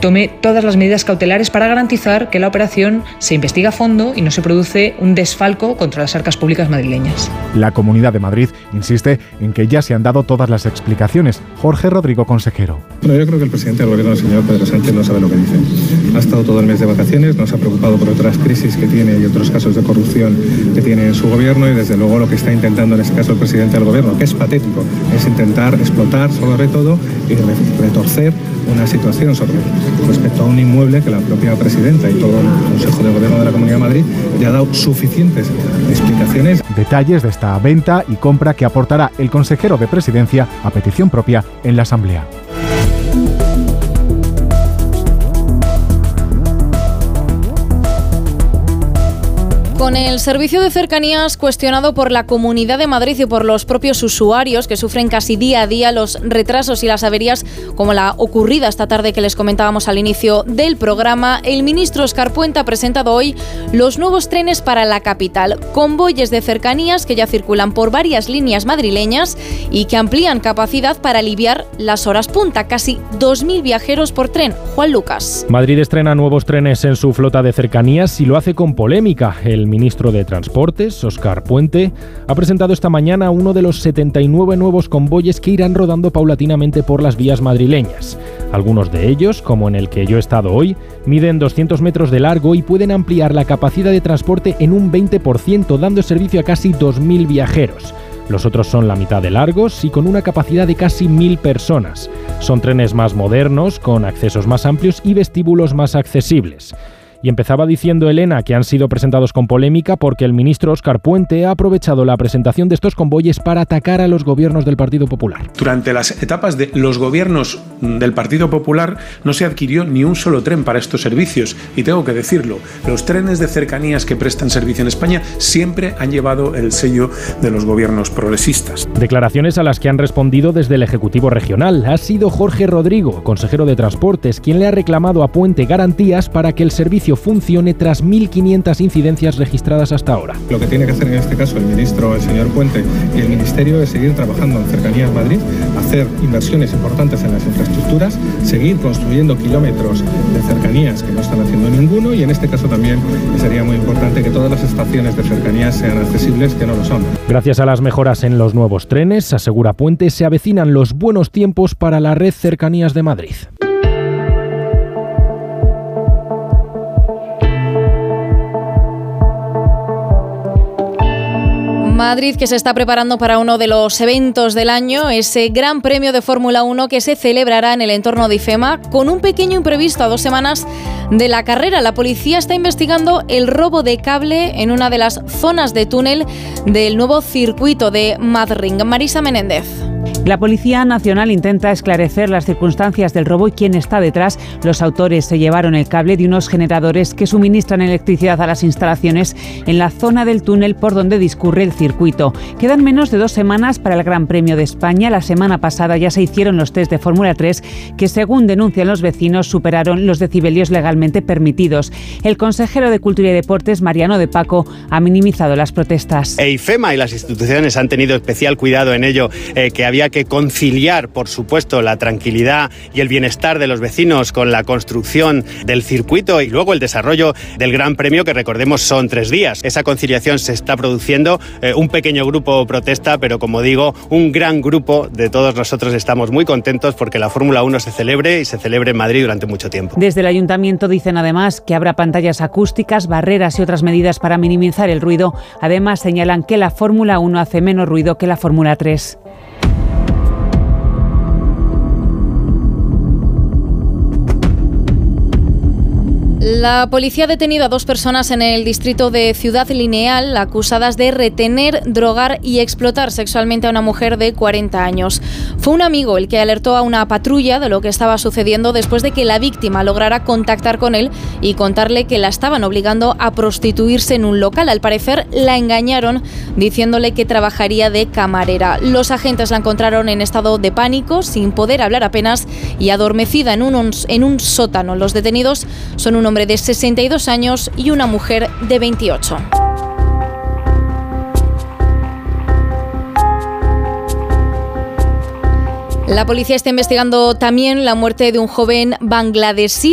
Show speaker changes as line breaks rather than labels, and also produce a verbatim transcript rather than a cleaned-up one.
tome todas las medidas cautelares para garantizar que la operación se investiga a fondo y no se produce un desfalco contra las arcas públicas madrileñas.
La Comunidad de Madrid insiste en que ya se han dado todas las explicaciones. Jorge Rodrigo, consejero.
Bueno, yo creo que el presidente del Gobierno, el señor Pedro Sánchez, no sabe lo que dice. Ha estado todo el mes de vacaciones, no se ha preocupado por otras crisis que tiene y otros casos de corrupción que tiene en su gobierno, y desde luego lo que está intentando en este caso el presidente del Gobierno, que es patético, es intentar explotar sobre todo y retorcer una situación sobre respecto a un inmueble que la propia presidenta y todo el Consejo de Gobierno de la Comunidad de Madrid ya ha dado suficientes explicaciones.
Detalles de esta venta y compra que aportará el consejero de Presidencia a petición propia en la Asamblea.
Con el servicio de cercanías cuestionado por la Comunidad de Madrid y por los propios usuarios, que sufren casi día a día los retrasos y las averías como la ocurrida esta tarde que les comentábamos al inicio del programa, el ministro Óscar Puente ha presentado hoy los nuevos trenes para la capital, convoyes de cercanías que ya circulan por varias líneas madrileñas y que amplían capacidad para aliviar las horas punta, casi dos mil viajeros por tren. Juan Lucas.
Madrid estrena nuevos trenes en su flota de cercanías y lo hace con polémica. El ministro de Transportes, Óscar Puente, ha presentado esta mañana uno de los setenta y nueve nuevos convoyes que irán rodando paulatinamente por las vías madrileñas. Algunos de ellos, como en el que yo he estado hoy, miden doscientos metros de largo y pueden ampliar la capacidad de transporte en un veinte por ciento, dando servicio a casi dos mil viajeros. Los otros son la mitad de largos y con una capacidad de casi mil personas. Son trenes más modernos, con accesos más amplios y vestíbulos más accesibles. Y empezaba diciendo Elena que han sido presentados con polémica porque el ministro Óscar Puente ha aprovechado la presentación de estos convoyes para atacar a los gobiernos del Partido Popular.
Durante las etapas de los gobiernos del Partido Popular no se adquirió ni un solo tren para estos servicios. Y tengo que decirlo, los trenes de cercanías que prestan servicio en España siempre han llevado el sello de los gobiernos progresistas.
Declaraciones a las que han respondido desde el Ejecutivo Regional. Ha sido Jorge Rodrigo, consejero de Transportes, quien le ha reclamado a Puente garantías para que el servicio funcione tras mil quinientas incidencias registradas hasta ahora.
Lo que tiene que hacer en este caso el ministro, el señor Puente, y el Ministerio es seguir trabajando en Cercanías Madrid, hacer inversiones importantes en las infraestructuras, seguir construyendo kilómetros de cercanías que no están haciendo ninguno, y en este caso también sería muy importante que todas las estaciones de cercanías sean accesibles, que no lo son.
Gracias a las mejoras en los nuevos trenes, asegura Puente, se avecinan los buenos tiempos para la red Cercanías de Madrid.
Madrid, que se está preparando para uno de los eventos del año, ese Gran Premio de Fórmula uno que se celebrará en el entorno de IFEMA, con un pequeño imprevisto a dos semanas de la carrera. La policía está investigando el robo de cable en una de las zonas de túnel del nuevo circuito de Madrid. Marisa Menéndez.
La Policía Nacional intenta esclarecer las circunstancias del robo y quién está detrás. Los autores se llevaron el cable de unos generadores que suministran electricidad a las instalaciones en la zona del túnel por donde discurre el circuito. Quedan menos de dos semanas para el Gran Premio de España. La semana pasada ya se hicieron los test de Fórmula tres que, según denuncian los vecinos, superaron los decibelios legalmente permitidos. El consejero de Cultura y Deportes, Mariano de Paco, ha minimizado las protestas.
E IFEMA y las instituciones han tenido especial cuidado en ello, eh, que había que conciliar, por supuesto, la tranquilidad y el bienestar de los vecinos con la construcción del circuito y luego el desarrollo del Gran Premio, que recordemos son tres días. Esa conciliación se está produciendo, eh, un pequeño grupo protesta, pero como digo, un gran grupo de todos nosotros estamos muy contentos porque la Fórmula uno se celebre y se celebre en Madrid durante mucho tiempo.
Desde el Ayuntamiento dicen además que habrá pantallas acústicas, barreras y otras medidas para minimizar el ruido. Además señalan que la Fórmula uno hace menos ruido que la Fórmula tres.
La policía ha detenido a dos personas en el distrito de Ciudad Lineal acusadas de retener, drogar y explotar sexualmente a una mujer de cuarenta años. Fue un amigo el que alertó a una patrulla de lo que estaba sucediendo después de que la víctima lograra contactar con él y contarle que la estaban obligando a prostituirse en un local. Al parecer la engañaron diciéndole que trabajaría de camarera. Los agentes la encontraron en estado de pánico, sin poder hablar apenas y adormecida en un, en un sótano. Los detenidos son un hombre de sesenta y dos años y una mujer de veintiocho. La policía está investigando también la muerte de un joven bangladesí